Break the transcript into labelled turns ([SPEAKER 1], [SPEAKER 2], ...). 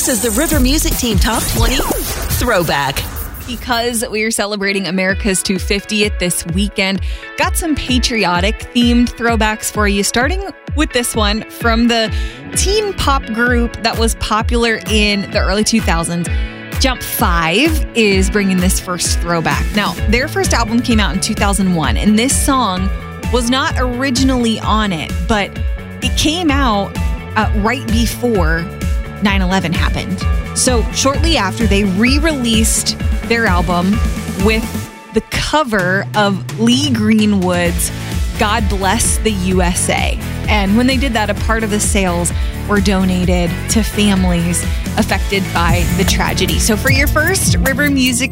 [SPEAKER 1] This is the River Music Team Top 20 Throwback.
[SPEAKER 2] Because we are celebrating America's 250th this weekend, got some patriotic themed throwbacks for you, starting with this one from the teen pop group that was popular in the early 2000s. Jump 5 is bringing this first throwback. Now, their first album came out in 2001, and this song was not originally on it, but it came out right before 9/11 happened. So shortly after, they re-released their album with the cover of Lee Greenwood's God Bless the USA. And when they did that, a part of the sales were donated to families affected by the tragedy. So for your first River Music